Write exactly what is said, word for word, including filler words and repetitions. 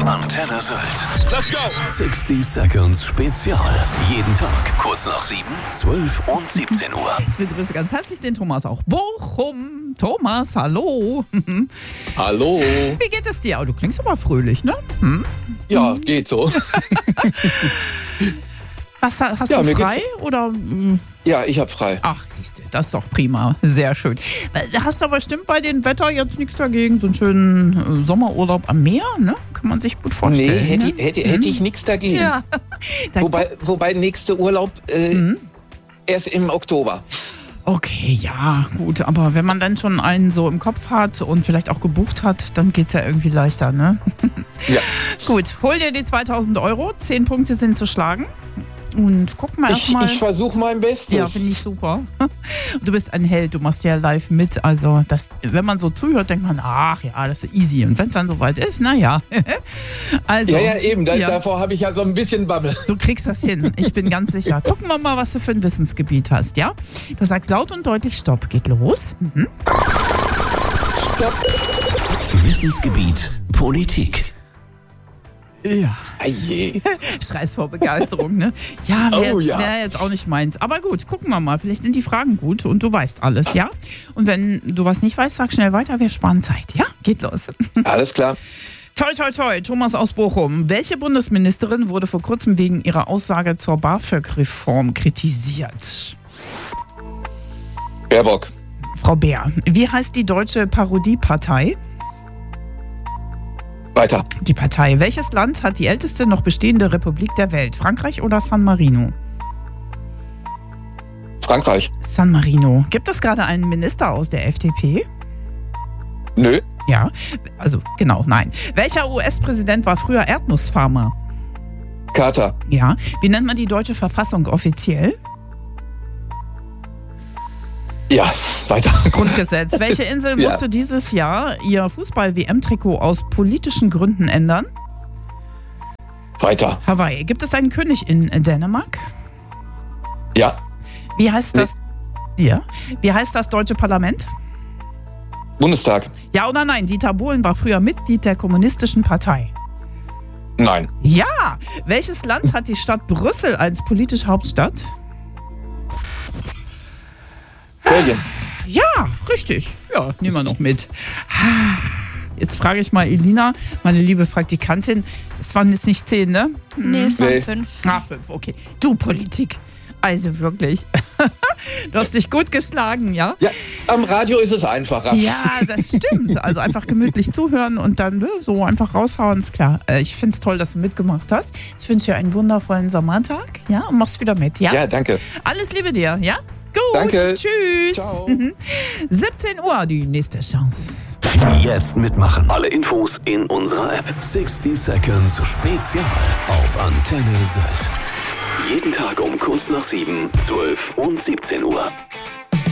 Auf Antenne Sylt. Let's go! sixty Seconds Spezial. Jeden Tag kurz nach sieben, zwölf und siebzehn Uhr. Ich begrüße ganz herzlich den Thomas auch Bochum. Thomas, hallo. Hallo. Wie geht es dir? Oh, du klingst aber fröhlich, ne? Hm? Ja, geht so. Was, hast Ja, du mir frei? geht's- Oder? hm? Ja, ich hab frei. Ach, siehst du, das ist doch prima. Sehr schön. Hast aber bestimmt bei dem Wetter jetzt nichts dagegen. So einen schönen äh, Sommerurlaub am Meer, ne? Kann man sich gut Nee, vorstellen. hätte, ne? ich- hätte, hätte ich nichts dagegen. Ja. Da Wobei, wobei nächste Urlaub äh, Mhm. erst im Oktober. Okay, ja, gut. Aber wenn man dann schon einen so im Kopf hat und vielleicht auch gebucht hat, dann geht's ja irgendwie leichter, ne? Ja. Gut, hol dir die zweitausend Euro. Zehn Punkte sind zu schlagen. Und guck mal Ich, erstmal. ich versuche mein Bestes. Ja, finde ich super. Du bist ein Held, du machst ja live mit. Also, das, wenn man so zuhört, denkt man, ach ja, das ist easy. Und wenn es dann soweit ist, naja. Also, ja, ja, eben. Da, ja, Davor habe ich ja so ein bisschen Bammel. du kriegst das hin. Ich bin ganz sicher. Gucken wir mal, was du für ein Wissensgebiet hast, ja? Du sagst laut und deutlich Stopp. Geht los. Mhm. Wissensgebiet Politik. Ja. Aje. Schreist vor Begeisterung, ne? Ja, wäre Oh, jetzt, ja. wär jetzt auch nicht meins. Aber gut, gucken wir mal. Vielleicht sind die Fragen gut und du weißt alles, ja? Und wenn du was nicht weißt, sag schnell weiter. Wir sparen Zeit, ja? Geht los. Alles klar. Toi, toi, toi, Thomas aus Bochum. Welche Bundesministerin wurde vor kurzem wegen ihrer Aussage zur BAföG-Reform kritisiert? Baerbock. Frau Beer. Wie heißt die deutsche Parodiepartei? Weiter. Die Partei. Welches Land hat die älteste noch bestehende Republik der Welt? Frankreich oder San Marino? Frankreich. San Marino. Gibt es gerade einen Minister aus der F D P? Nö. Ja, also genau, nein. Welcher U S-Präsident war früher Erdnussfarmer? Carter. Ja. Wie nennt man die deutsche Verfassung offiziell? Ja, weiter. Grundgesetz. Welche Insel Ja. musste dieses Jahr ihr Fußball-W M-Trikot aus politischen Gründen ändern? Weiter. Hawaii. Gibt es einen König in Dänemark? Ja. Wie heißt das? Ja. Wie heißt das deutsche Parlament? Bundestag. Ja oder nein? Dieter Bohlen war früher Mitglied der Kommunistischen Partei. Nein. Ja. Welches Land hat die Stadt Brüssel als politische Hauptstadt? Belgien. Ja, richtig. Ja, nehmen wir noch mit. Jetzt frage ich mal Elina, meine liebe Praktikantin. Es waren jetzt nicht zehn, ne? Nee, es waren Nee. fünf. Ah, fünf, okay. Du, Politik. Also wirklich. Du hast dich gut geschlagen, ja? Ja, am Radio ist es einfacher. Ja, das stimmt. Also einfach gemütlich zuhören und dann ne, so einfach raushauen, ist klar. Äh, Ich finde es toll, dass du mitgemacht hast. Ich wünsche dir einen wundervollen Sommertag, ja? Und machst wieder mit, ja? Ja, danke. Alles Liebe dir, ja? Gut, Danke. tschüss. Ciao. siebzehn Uhr, die nächste Chance. Jetzt mitmachen. Alle Infos in unserer App. sixty Seconds Spezial auf Antenne Sylt. Jeden Tag um kurz nach sieben, zwölf und siebzehn Uhr.